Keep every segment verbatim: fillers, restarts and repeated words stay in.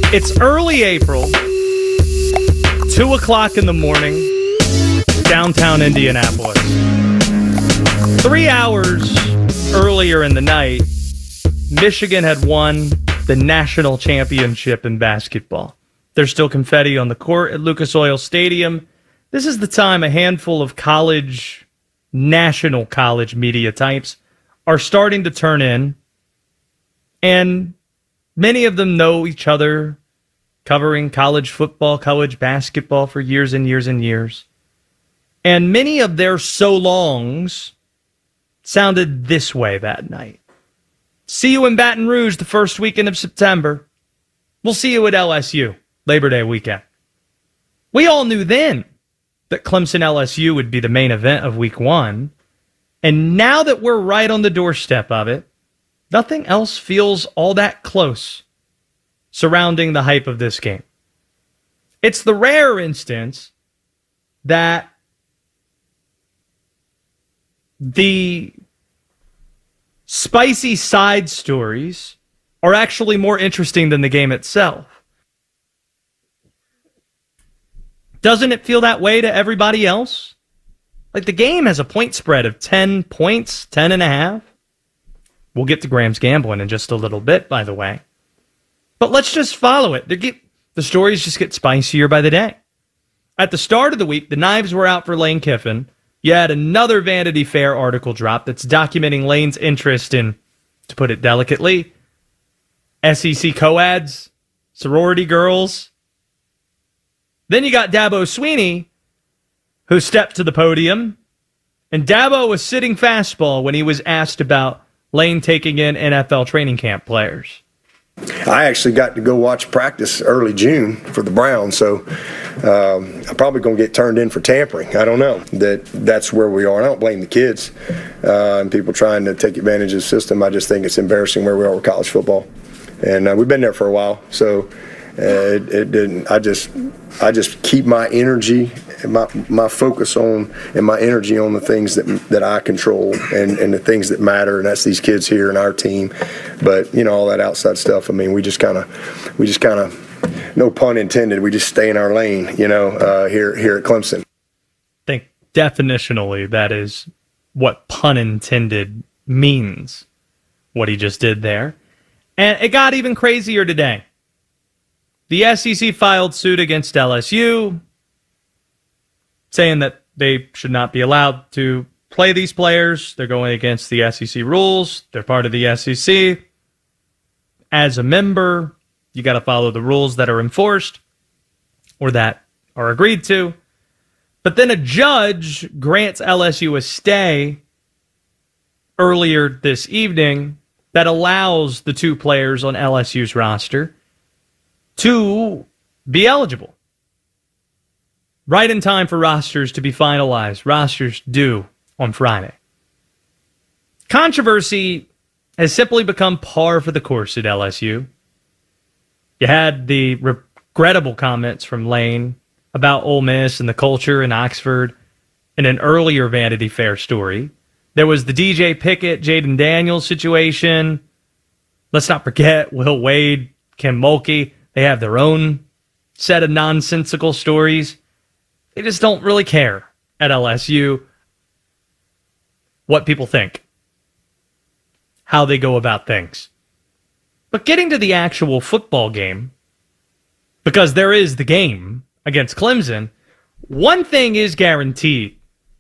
It's early April, two o'clock in the morning, downtown Indianapolis. Three hours earlier in the night, Michigan had won the national championship in basketball. There's still confetti on the court at Lucas Oil Stadium. This is the time a handful of college, national college media types are starting to turn in, and many of them know each other, covering college football, college basketball for years and years and years. And many of their so-longs sounded this way that night. See you in Baton Rouge the first weekend of September. We'll see you at L S U Labor Day weekend. We all knew then that Clemson L S U would be the main event of week one. And now that we're right on the doorstep of it, nothing else feels all that close surrounding the hype of this game. It's the rare instance that the spicy side stories are actually more interesting than the game itself. Doesn't it feel that way to everybody else? Like, the game has a point spread of ten points, ten and a half. We'll get to Graham's gambling in just a little bit, by the way. But let's just follow it. Get, the stories just get spicier by the day. At the start of the week, the knives were out for Lane Kiffin. You had another Vanity Fair article drop that's documenting Lane's interest in, to put it delicately, S E C co-eds, sorority girls. Then you got Dabo Swinney, who stepped to the podium, and Dabo was sitting fastball when he was asked about Lane taking in N F L training camp players. I actually got to go watch practice early June for the Browns, so um, I'm probably going to get turned in for tampering. I don't know. That That's where we are. I don't blame the kids uh, and people trying to take advantage of the system. I just think it's embarrassing where we are with college football. And uh, we've been there for a while, so uh, it, it didn't. I just, I just keep my energy, my my focus on, and my energy on the things that that I control and, and the things that matter, and that's these kids here and our team. But you know, all that outside stuff. I mean, we just kind of, we just kind of, no pun intended. We just stay in our lane. You know, uh, here here at Clemson. I think definitionally that is what pun intended means. What he just did there. And it got even crazier today. The S E C filed suit against L S U, saying that they should not be allowed to play these players. They're going against the S E C rules. They're part of the S E C. As a member, you got to follow the rules that are enforced or that are agreed to. But then a judge grants L S U a stay earlier this evening that allows the two players on L S U's roster to be eligible. Right in time for rosters to be finalized. Rosters due on Friday. Controversy has simply become par for the course at L S U. You had the regrettable comments from Lane about Ole Miss and the culture in Oxford in an earlier Vanity Fair story. There was the D J Pickett, Jaden Daniels situation. Let's not forget Will Wade, Kim Mulkey. They have their own set of nonsensical stories. They just don't really care at L S U what people think, how they go about things. But getting to the actual football game, because there is the game against Clemson, one thing is guaranteed.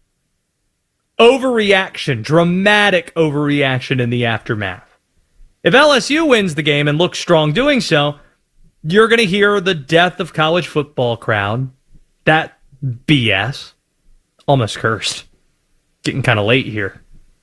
Overreaction, dramatic overreaction in the aftermath. If L S U wins the game and looks strong doing so, you're going to hear the death of college football crowd. That B S. Almost cursed. Getting kind of late here.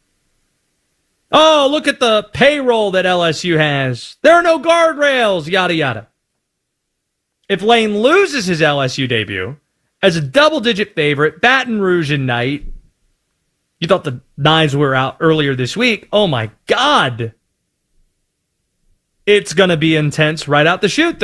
Oh, look at the payroll that L S U has. There are no guardrails, yada, yada. If Lane loses his L S U debut as a double-digit favorite, Baton Rouge in night, you thought the knives were out earlier this week. Oh, my God. It's going to be intense right out the chute.